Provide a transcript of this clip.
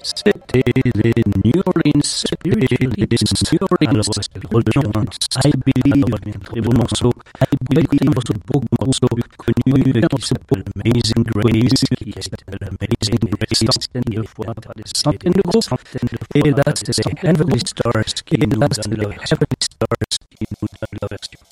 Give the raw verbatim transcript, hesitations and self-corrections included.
C'était les New Orleans Spiritualists. Alors, religion, I Believe, un très beau morceau. I Believe, un morceau, beaucoup de morceaux connus qui s'appelle Amazing Grace, qui s'appelle Amazing Grace, centaines de fois par des centaines de groupes. Et là, c'était les Heavenly Stars qui nous donnent leur Heavenly Stars qui nous donnent leur version.